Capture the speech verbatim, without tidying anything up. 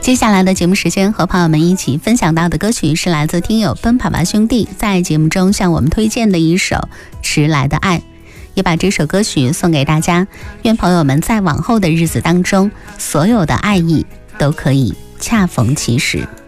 接下来的节目时间，和朋友们一起分享到的歌曲是来自听友奔跑吧兄弟在节目中向我们推荐的一首《迟来的爱》，也把这首歌曲送给大家。愿朋友们在往后的日子当中，所有的爱意都可以恰逢其时。